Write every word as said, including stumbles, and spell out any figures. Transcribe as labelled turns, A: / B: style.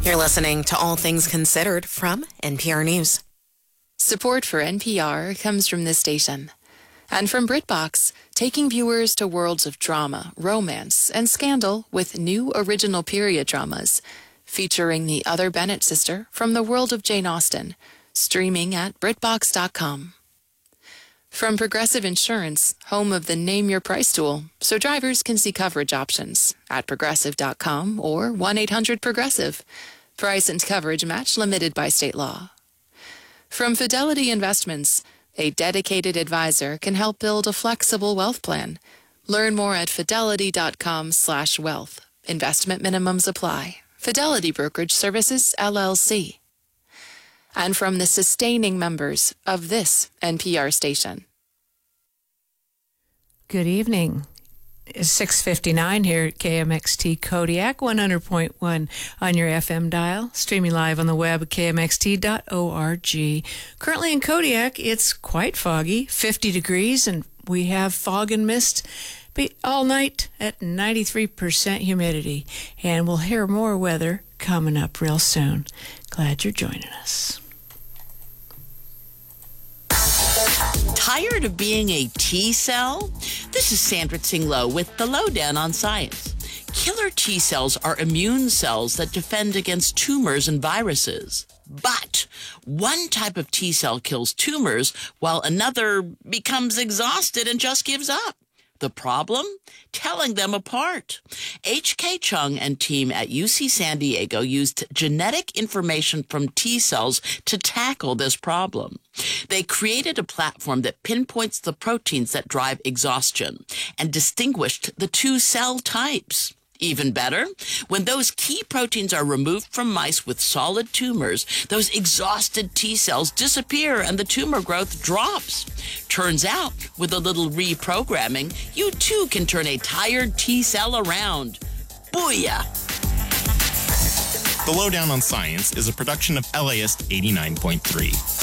A: You're listening to All Things Considered from N P R News.
B: Support for N P R comes from this station and from BritBox, taking viewers to worlds of drama, romance, and scandal with new original period dramas featuring the other Bennett sister from the world of Jane Austen, streaming at BritBox dot com. From Progressive Insurance, home of the Name Your Price tool, so drivers can see coverage options at Progressive dot com or one eight hundred Progressive. Price and coverage match limited by state law. From Fidelity Investments, a dedicated advisor can help build a flexible wealth plan. Learn more at Fidelity dot com slash wealth. Investment minimums apply. Fidelity Brokerage Services, L L C. And from the sustaining members of this N P R station.
C: Good evening. It's six fifty-nine here at K M X T Kodiak, one hundred point one on your F M dial, streaming live on the web at K M X T dot org. Currently in Kodiak, it's quite foggy, fifty degrees, and we have fog and mist all night at ninety-three percent humidity. And we'll hear more weather coming up real soon. Glad you're joining us.
D: Tired of being a T cell? This is Sandra Tsinglow with the Lowdown on Science. Killer T cells are immune cells that defend against tumors and viruses. But one type of T cell kills tumors while another becomes exhausted and just gives up. The problem? Telling them apart. H K Chung and team at U C San Diego used genetic information from T cells to tackle this problem. They created a platform that pinpoints the proteins that drive exhaustion and distinguished the two cell types. Even better, when those key proteins are removed from mice with solid tumors, those exhausted T cells disappear and the tumor growth drops. Turns out, with a little reprogramming, you too can turn a tired T cell around. Booyah!
E: The Lowdown on Science is a production of L A S eighty-nine point three.